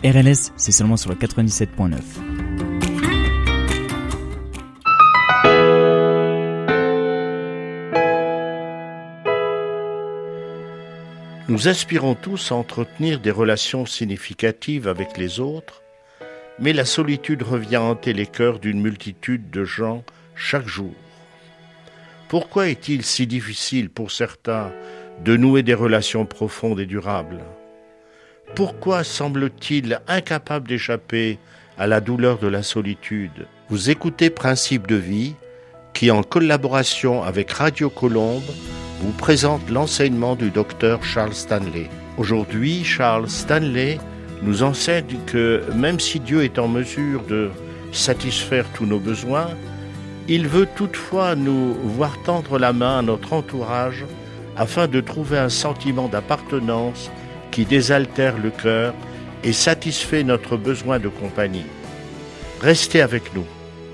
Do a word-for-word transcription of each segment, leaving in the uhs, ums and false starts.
R L S, c'est seulement sur le quatre-vingt-dix-sept point neuf. Nous aspirons tous à entretenir des relations significatives avec les autres, mais la solitude revient hanter les cœurs d'une multitude de gens chaque jour. Pourquoi est-il si difficile pour certains de nouer des relations profondes et durables ? Pourquoi semble-t-il incapable d'échapper à la douleur de la solitude ? Vous écoutez Principe de vie, qui en collaboration avec Radio Colombe vous présente l'enseignement du docteur Charles Stanley. Aujourd'hui, Charles Stanley nous enseigne que même si Dieu est en mesure de satisfaire tous nos besoins, il veut toutefois nous voir tendre la main à notre entourage afin de trouver un sentiment d'appartenance qui désaltère le cœur et satisfait notre besoin de compagnie. Restez avec nous.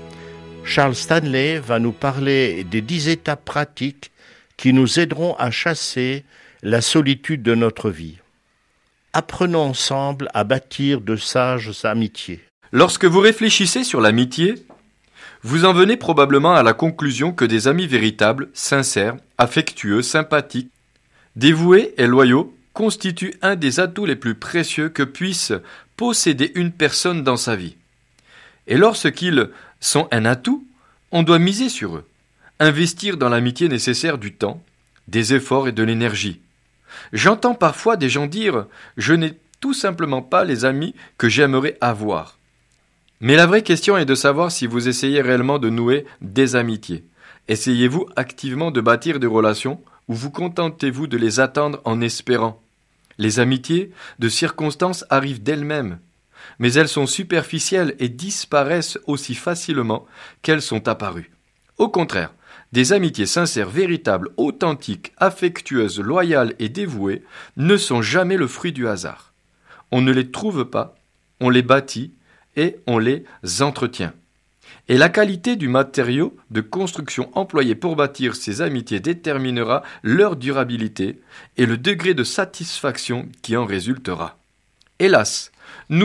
Charles Stanley va nous parler des dix étapes pratiques qui nous aideront à chasser la solitude de notre vie. Apprenons ensemble à bâtir de sages amitiés. Lorsque vous réfléchissez sur l'amitié, vous en venez probablement à la conclusion que des amis véritables, sincères, affectueux, sympathiques, dévoués et loyaux constituent un des atouts les plus précieux que puisse posséder une personne dans sa vie. Et lorsqu'ils sont un atout, on doit miser sur eux, investir dans l'amitié nécessaire du temps, des efforts et de l'énergie. J'entends parfois des gens dire « je n'ai tout simplement pas les amis que j'aimerais avoir ». Mais la vraie question est de savoir si vous essayez réellement de nouer des amitiés. Essayez-vous activement de bâtir des relations ou vous contentez-vous de les attendre en espérant ? Les amitiés de circonstance arrivent d'elles-mêmes, mais elles sont superficielles et disparaissent aussi facilement qu'elles sont apparues. Au contraire, des amitiés sincères, véritables, authentiques, affectueuses, loyales et dévouées ne sont jamais le fruit du hasard. On ne les trouve pas, on les bâtit et on les entretient. Et la qualité du matériau de construction employé pour bâtir ces amitiés déterminera leur durabilité et le degré de satisfaction qui en résultera. Hélas, nous